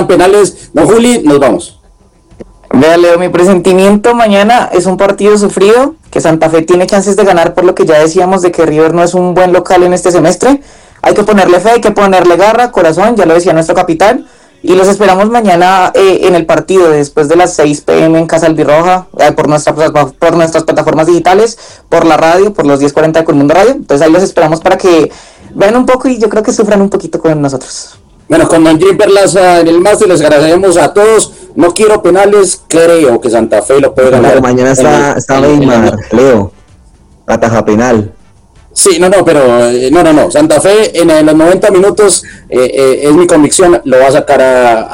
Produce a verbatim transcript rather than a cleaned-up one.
penales. No, Juli, nos vamos. Vea, Leo, mi presentimiento mañana es un partido sufrido, que Santa Fe tiene chances de ganar por lo que ya decíamos de que River no es un buen local en este semestre. Hay que ponerle fe, hay que ponerle garra, corazón, ya lo decía nuestro capitán. Y los esperamos mañana eh, en el partido, después de las seis pm en Casa Albirroja, eh, por, nuestra, por nuestras plataformas digitales, por la radio, por los diez cuarenta de Colmundo Radio. Entonces ahí los esperamos para que vean un poco y yo creo que sufran un poquito con nosotros. Bueno, con Don Jim Perlaza en el máster les agradecemos a todos. No quiero penales, creo que Santa Fe lo puede ganar. Pero mañana está, está Neymar, Leo, ataja penal. Sí, no, no, pero eh, no, no, no. Santa Fe en, en los noventa minutos, eh, eh, es mi convicción, lo va a sacar a,